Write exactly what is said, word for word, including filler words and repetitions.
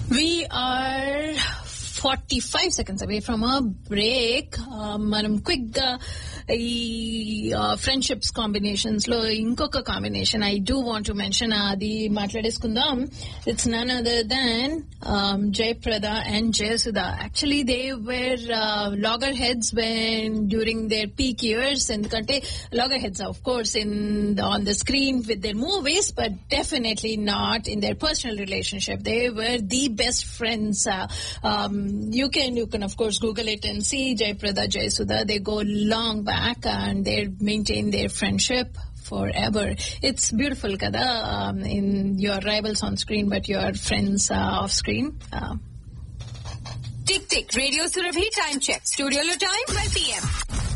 We are forty-five seconds away from a break. మనం quick గా ఈ ఫ్రెండ్షిప్స్ కాంబినేషన్స్ లో ఇంకొక combination I do want to mention, అది మాట్లాడేసుకుందాం. It's none other than Jayaprada and Jayasudha. Actually they were logger heads when during their peak years. ఎందుకంటే logger heads of course in on the screen with their movies, but definitely not in their personal relationship. They were the best friends. Uh, um, you can, you can of course Google it and see Jayprada, Jayasudha. They go long back and they maintain their friendship forever. It's beautiful, kada. Um, in your rivals on screen, but your friends uh, off screen. Uh, Tick tick. Radio Surabhi time check. Studio lo time twelve p m